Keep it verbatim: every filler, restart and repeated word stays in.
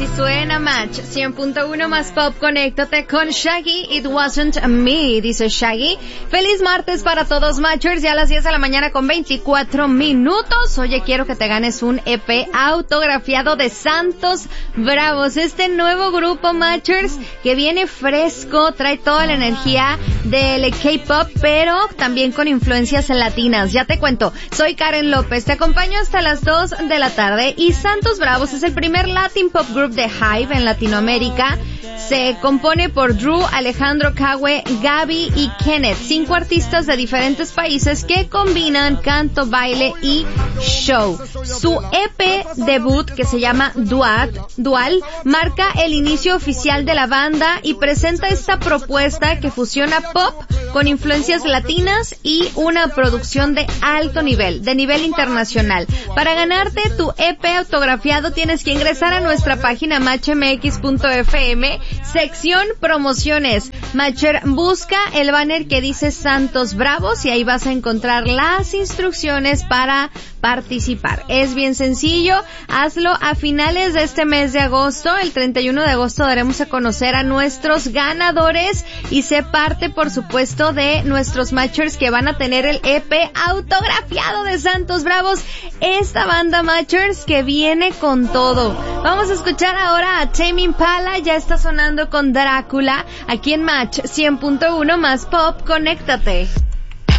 Así suena Match cien punto uno más pop. Conéctate con Shaggy. It wasn't me, dice Shaggy. Feliz martes para todos Matchers. Ya a las diez de la mañana con veinticuatro minutos. Oye, quiero que te ganes un E P autografiado de Santos Bravos. Este nuevo grupo Matchers que viene fresco, trae toda la energía del K-pop, pero también con influencias latinas. Ya te cuento. Soy Karen López. Te acompaño hasta las dos de la tarde. Y Santos Bravos es el primer Latin Pop Group de Hive en Latinoamérica. Se compone por Drew, Alejandro Cague, Gaby y Kenneth, cinco artistas de diferentes países que combinan canto, baile y show. Su E P debut, que se llama Dual, Dual, marca el inicio oficial de la banda y presenta esta propuesta que fusiona pop con influencias latinas y una producción de alto nivel, de nivel internacional. Para ganarte tu E P autografiado tienes que ingresar a nuestra página match m x punto f m, sección promociones. Matcher, busca el banner que dice Santos Bravos y ahí vas a encontrar las instrucciones para participar. Es bien sencillo, hazlo a finales de este mes de agosto. El treinta y uno de agosto daremos a conocer a nuestros ganadores y sé parte, por supuesto, de nuestros Matchers que van a tener el E P autografiado de Santos Bravos, esta banda Matchers que viene con todo. Vamos a escuchar ahora a Tame Impala, ya está sonando con Drácula, aquí en Match cien punto uno más pop. Conéctate.